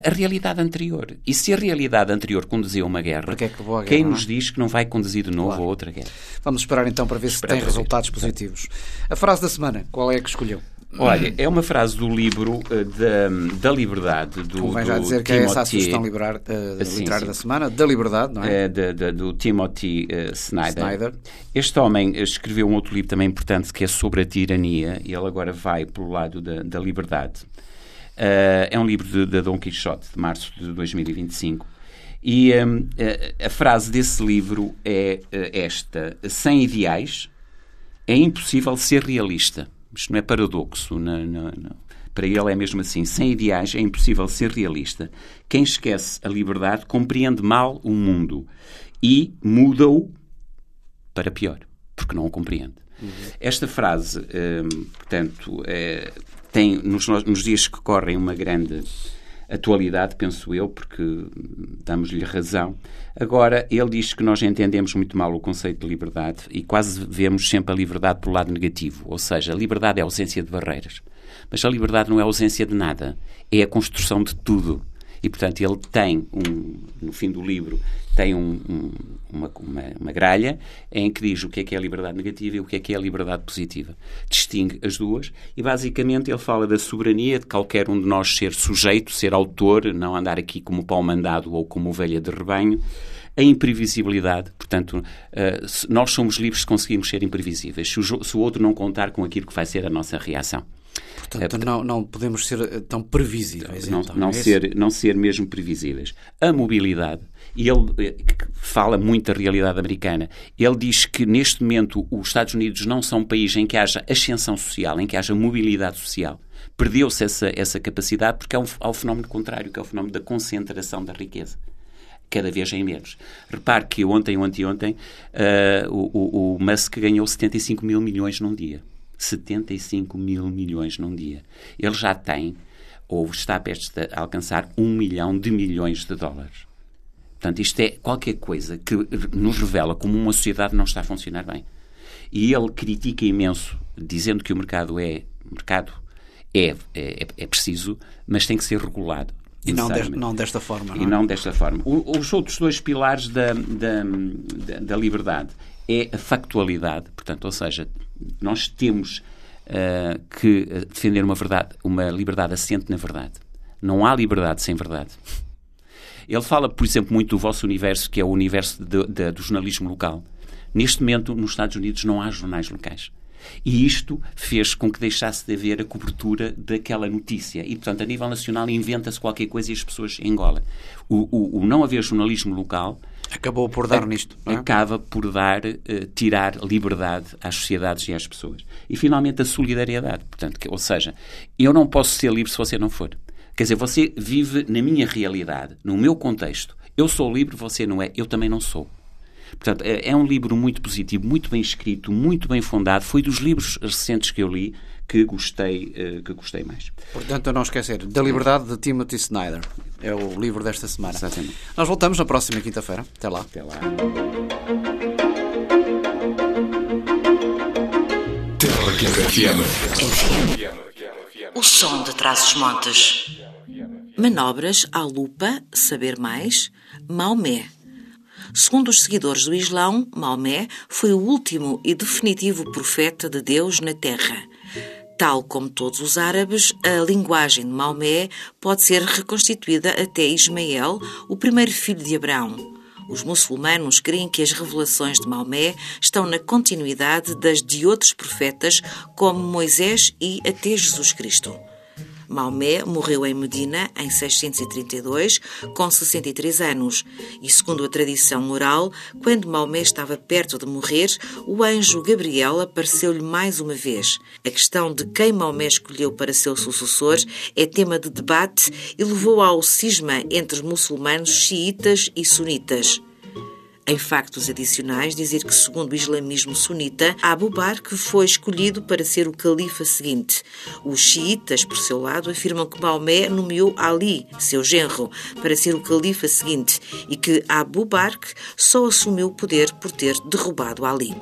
a realidade anterior. E se a realidade anterior conduziu a uma guerra, quem nos diz que não vai conduzir de novo a outra guerra? Vamos esperar então para ver se tem resultados positivos. A frase da semana, qual é a que escolheu? Olha, é uma frase do livro da Liberdade, do Convém já dizer que é essa a sugestão literária da semana, da Liberdade, não é? Do Timothy Snyder. Este homem escreveu um outro livro também importante que é sobre a tirania, e ele agora vai pelo lado da liberdade. É um livro de Dom Quixote, de março de 2025. E a frase desse livro é esta: sem ideais é impossível ser realista. Isto não é paradoxo. Não. Para ele é mesmo assim. Sem ideais é impossível ser realista. Quem esquece a liberdade compreende mal o mundo e muda-o para pior, porque não o compreende. Esta frase, portanto, tem nos dias que correm uma grande atualidade, penso eu, porque damos-lhe razão. Agora, ele diz que nós entendemos muito mal o conceito de liberdade e quase vemos sempre a liberdade pelo lado negativo. Ou seja, a liberdade é a ausência de barreiras. Mas a liberdade não é a ausência de nada. É a construção de tudo. E, portanto, ele tem, no fim do livro, tem uma gralha em que diz o que é a liberdade negativa e o que é a liberdade positiva. Distingue as duas e, basicamente, ele fala da soberania de qualquer um de nós ser sujeito, ser autor, não andar aqui como pau mandado ou como ovelha de rebanho. A imprevisibilidade, portanto, nós somos livres se conseguimos ser imprevisíveis, se o outro não contar com aquilo que vai ser a nossa reação. Portanto, não podemos ser tão previsíveis. Não ser mesmo previsíveis. A mobilidade, e ele fala muito da realidade americana, ele diz que neste momento os Estados Unidos não são um país em que haja ascensão social, em que haja mobilidade social. Perdeu-se essa capacidade porque há o fenómeno contrário, que é o fenómeno da concentração da riqueza. Cada vez em menos. Repare que ontem ou anteontem o Musk ganhou 75 mil milhões num dia. 75 mil milhões num dia. Ele já tem, ou está prestes a alcançar, 1 milhão de milhões de dólares. Portanto, isto é qualquer coisa que nos revela como uma sociedade não está a funcionar bem. E ele critica imenso, dizendo que o mercado é preciso, mas tem que ser regulado. E não desta forma. E não desta forma. Os outros dois pilares da liberdade é a factualidade, portanto, ou seja, nós temos que defender uma liberdade assente na verdade. Não há liberdade sem verdade. Ele fala, por exemplo, muito do vosso universo, que é o universo do jornalismo local. Neste momento, nos Estados Unidos, não há jornais locais. E isto fez com que deixasse de haver a cobertura daquela notícia. E, portanto, a nível nacional inventa-se qualquer coisa e as pessoas engolam. O não haver jornalismo local acabou por dar nisto, não é? Acaba por tirar liberdade às sociedades e às pessoas. E, finalmente, a solidariedade. Portanto, ou seja, eu não posso ser livre se você não for. Quer dizer, você vive na minha realidade, no meu contexto. Eu sou livre, você não é. Eu também não sou. Portanto, é um livro muito positivo, muito bem escrito, muito bem fundado. Foi dos livros recentes que eu li que gostei mais. Portanto, a não esquecer, Da Liberdade, de Timothy Snyder. É o livro desta semana. Exatamente. Nós voltamos na próxima quinta-feira. Até lá. Até lá. O som de Trás-os-Montes. Manobras à lupa, saber mais, Maomé. Segundo os seguidores do Islão, Maomé foi o último e definitivo profeta de Deus na Terra. Tal como todos os árabes, a linguagem de Maomé pode ser reconstituída até Ismael, o primeiro filho de Abraão. Os muçulmanos creem que as revelações de Maomé estão na continuidade das de outros profetas, como Moisés e até Jesus Cristo. Maomé morreu em Medina em 632, com 63 anos. E, segundo a tradição oral, quando Maomé estava perto de morrer, o anjo Gabriel apareceu-lhe mais uma vez. A questão de quem Maomé escolheu para seu sucessor é tema de debate e levou ao cisma entre muçulmanos xiitas e sunitas. Em factos adicionais, dizer que, segundo o islamismo sunita, Abu Bakr foi escolhido para ser o califa seguinte. Os xiitas, por seu lado, afirmam que Maomé nomeou Ali, seu genro, para ser o califa seguinte e que Abu Bakr só assumiu o poder por ter derrubado Ali.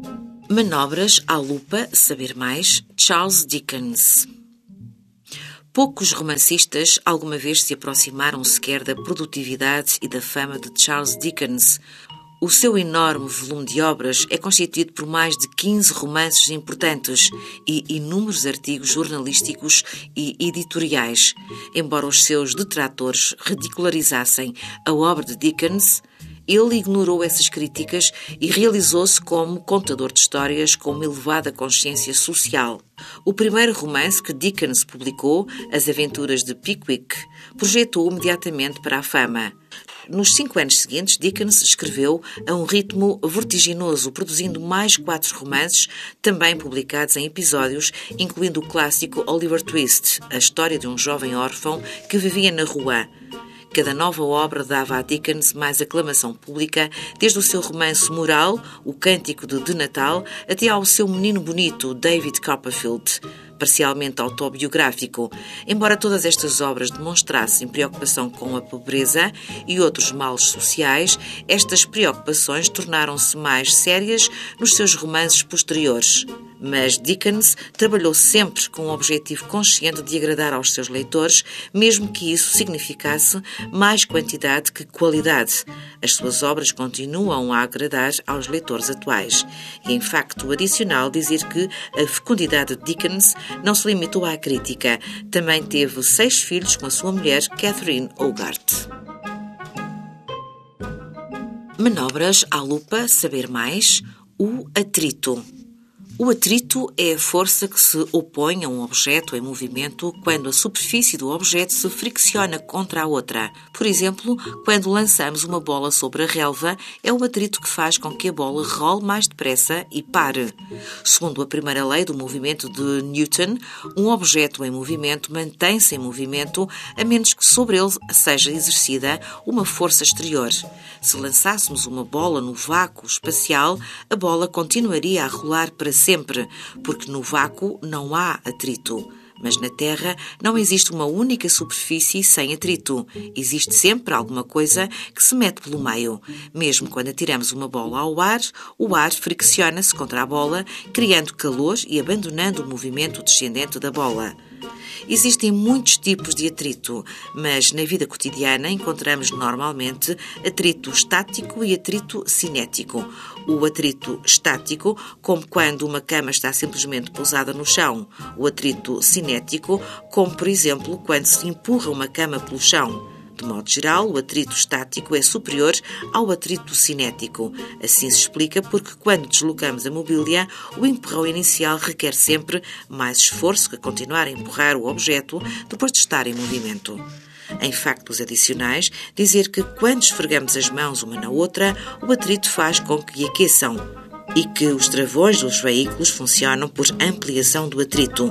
Manobras à lupa, saber mais, Charles Dickens. Poucos romancistas alguma vez se aproximaram sequer da produtividade e da fama de Charles Dickens. O seu enorme volume de obras é constituído por mais de 15 romances importantes e inúmeros artigos jornalísticos e editoriais. Embora os seus detratores ridicularizassem a obra de Dickens, ele ignorou essas críticas e realizou-se como contador de histórias com uma elevada consciência social. O primeiro romance que Dickens publicou, As Aventuras de Pickwick, projetou imediatamente para a fama. Nos 5 anos seguintes, Dickens escreveu a um ritmo vertiginoso, produzindo mais 4 romances, também publicados em episódios, incluindo o clássico Oliver Twist, a história de um jovem órfão que vivia na rua. Cada nova obra dava a Dickens mais aclamação pública, desde o seu romance moral, O Cântico de Natal, até ao seu menino bonito, David Copperfield, parcialmente autobiográfico. Embora todas estas obras demonstrassem preocupação com a pobreza e outros males sociais, estas preocupações tornaram-se mais sérias nos seus romances posteriores. Mas Dickens trabalhou sempre com o objetivo consciente de agradar aos seus leitores, mesmo que isso significasse mais quantidade que qualidade. As suas obras continuam a agradar aos leitores atuais. E, em facto adicional, dizer que a fecundidade de Dickens não se limitou à crítica. Também teve 6 filhos com a sua mulher, Catherine Hogarth. Manobras à lupa, saber mais, o atrito. O atrito é a força que se opõe a um objeto em movimento quando a superfície do objeto se fricciona contra a outra. Por exemplo, quando lançamos uma bola sobre a relva, é o atrito que faz com que a bola role mais depressa e pare. Segundo a primeira lei do movimento de Newton, um objeto em movimento mantém-se em movimento a menos que sobre ele seja exercida uma força exterior. Se lançássemos uma bola no vácuo espacial, a bola continuaria a rolar para sempre, porque no vácuo não há atrito. Mas na Terra não existe uma única superfície sem atrito. Existe sempre alguma coisa que se mete pelo meio. Mesmo quando atiramos uma bola ao ar, o ar fricciona-se contra a bola, criando calor e abandonando o movimento descendente da bola. Existem muitos tipos de atrito, mas na vida cotidiana encontramos normalmente atrito estático e atrito cinético. O atrito estático, como quando uma cama está simplesmente pousada no chão. O atrito cinético, como por exemplo quando se empurra uma cama pelo chão. De modo geral, o atrito estático é superior ao atrito cinético. Assim se explica porque, quando deslocamos a mobília, o empurrão inicial requer sempre mais esforço que continuar a empurrar o objeto depois de estar em movimento. Em factos adicionais, dizer que quando esfregamos as mãos uma na outra, o atrito faz com que aqueçam e que os travões dos veículos funcionam por ampliação do atrito.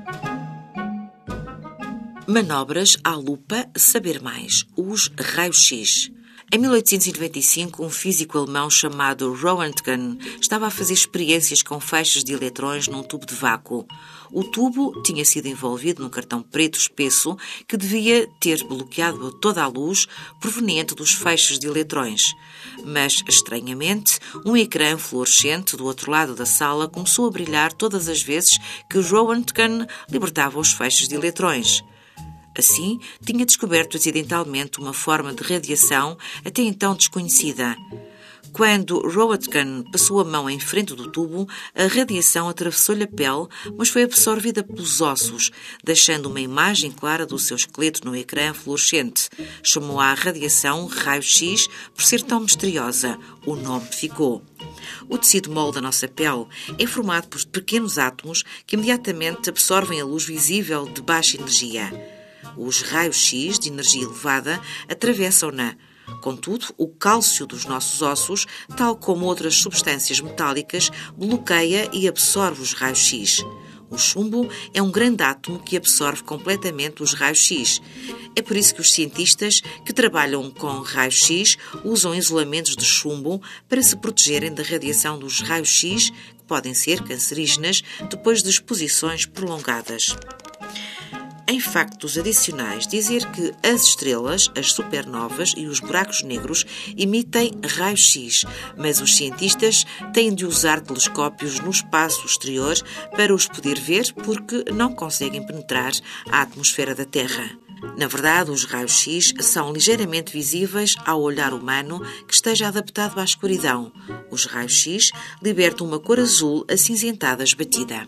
Manobras à lupa, saber mais, os raios-x. Em 1895, um físico alemão chamado Röntgen estava a fazer experiências com feixes de eletrões num tubo de vácuo. O tubo tinha sido envolvido num cartão preto espesso que devia ter bloqueado toda a luz proveniente dos feixes de eletrões. Mas, estranhamente, um ecrã fluorescente do outro lado da sala começou a brilhar todas as vezes que Röntgen libertava os feixes de eletrões. Assim, tinha descoberto acidentalmente uma forma de radiação até então desconhecida. Quando Röntgen passou a mão em frente do tubo, a radiação atravessou-lhe a pele, mas foi absorvida pelos ossos, deixando uma imagem clara do seu esqueleto no ecrã fluorescente. Chamou à radiação raio-x por ser tão misteriosa. O nome ficou. O tecido mole da nossa pele é formado por pequenos átomos que imediatamente absorvem a luz visível de baixa energia. Os raios-x de energia elevada atravessam-na. Contudo, o cálcio dos nossos ossos, tal como outras substâncias metálicas, bloqueia e absorve os raios-x. O chumbo é um grande átomo que absorve completamente os raios-x. É por isso que os cientistas que trabalham com raios-x usam isolamentos de chumbo para se protegerem da radiação dos raios-x, que podem ser cancerígenas depois de exposições prolongadas. em factos adicionais, dizer que as estrelas, as supernovas e os buracos negros emitem raio-x, mas os cientistas têm de usar telescópios no espaço exterior para os poder ver porque não conseguem penetrar a atmosfera da Terra. Na verdade, os raios-x são ligeiramente visíveis ao olhar humano que esteja adaptado à escuridão. Os raios-x libertam uma cor azul acinzentada esbatida.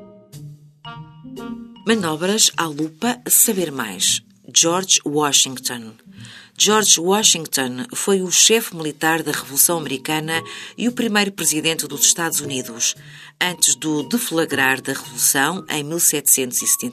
Manobras à lupa, saber mais. George Washington. George Washington foi o chefe militar da Revolução Americana e o primeiro presidente dos Estados Unidos. Antes do deflagrar da Revolução, em 1776,